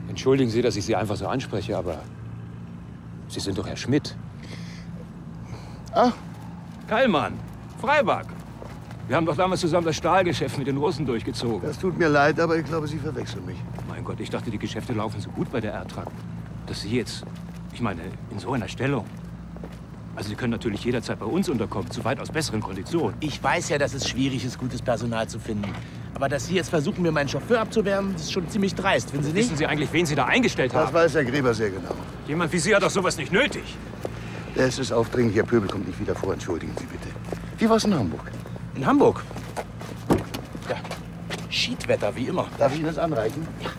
Entschuldigen Sie, dass ich Sie einfach so anspreche, aber Sie sind doch Herr Schmidt. Ah. Keilmann, Freibag. Wir haben doch damals zusammen das Stahlgeschäft mit den Russen durchgezogen. Das tut mir leid, aber ich glaube, Sie verwechseln mich. Mein Gott, ich dachte, die Geschäfte laufen so gut bei der Ertrag, dass Sie jetzt, ich meine, in so einer Stellung. Also Sie können natürlich jederzeit bei uns unterkommen, zu weitaus besseren Konditionen. Ich weiß ja, dass es schwierig ist, gutes Personal zu finden. Aber dass Sie jetzt versuchen, mir meinen Chauffeur abzuwerben, das ist schon ziemlich dreist, finden Sie nicht? Wissen Sie eigentlich, wen Sie da eingestellt haben? Das weiß Herr Gräber sehr genau. Jemand wie Sie hat doch sowas nicht nötig. Es ist aufdringlich, Herr Pöbel kommt nicht wieder vor. Entschuldigen Sie bitte. Wie war's in Hamburg? In Hamburg? Ja, Schiedwetter, wie immer. Darf ich Ihnen das anreichen? Ja.